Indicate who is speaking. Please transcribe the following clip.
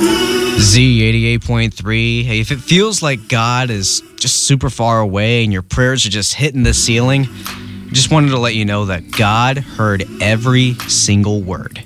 Speaker 1: Z88.3. Hey, if it feels like God is just super far away and your prayers are just hitting the ceiling, just wanted to let you know that God heard every single word.